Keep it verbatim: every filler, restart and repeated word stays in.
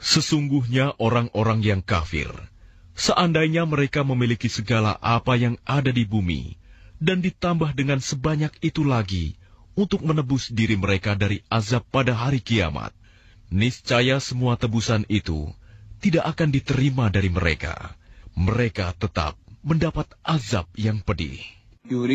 Sesungguhnya orang-orang yang kafir, seandainya mereka memiliki segala apa yang ada di bumi, dan ditambah dengan sebanyak itu lagi untuk menebus diri mereka dari azab pada hari kiamat, niscaya semua tebusan itu tidak akan diterima dari mereka. Mereka tetap mendapat azab yang pedih.